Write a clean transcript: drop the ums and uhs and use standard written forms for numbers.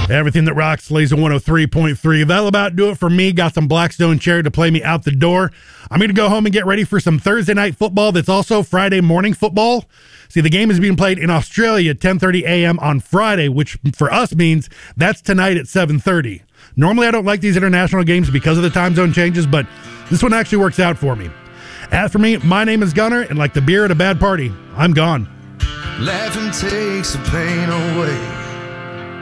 Everything that rocks, Laser 103.3. That'll about do it for me. Got some Blackstone chair to play me out the door. I'm going to go home and get ready for some Thursday night football that's also Friday morning football. See, the game is being played in Australia at 10:30 a.m. on Friday, which for us means that's tonight at 7:30. Normally, I don't like these international games because of the time zone changes, but this one actually works out for me. As for me, my name is Gunner, and like the beer at a bad party, I'm gone. Laughing takes the pain away.